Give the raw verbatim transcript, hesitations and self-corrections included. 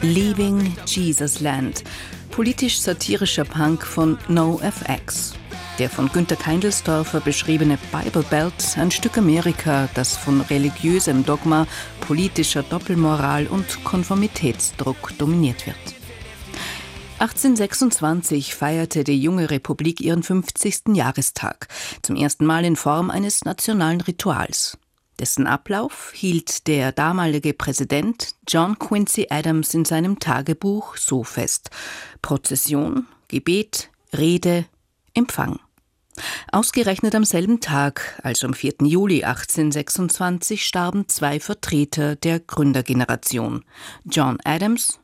Leaving Jesus Land, politisch-satirischer Punk von NoFX. Der von Günter Keindelsdorfer beschriebene Bible Belt, ein Stück Amerika, das von religiösem Dogma, politischer Doppelmoral und Konformitätsdruck dominiert wird. achtzehnhundertsechsundzwanzig feierte die junge Republik ihren fünfzigsten Jahrestag, zum ersten Mal in Form eines nationalen Rituals. Dessen Ablauf hielt der damalige Präsident John Quincy Adams in seinem Tagebuch so fest: Prozession, Gebet, Rede, Empfang. Ausgerechnet am selben Tag, also am vierten Juli achtzehnhundertsechsundzwanzig, starben zwei Vertreter der Gründergeneration, John Adams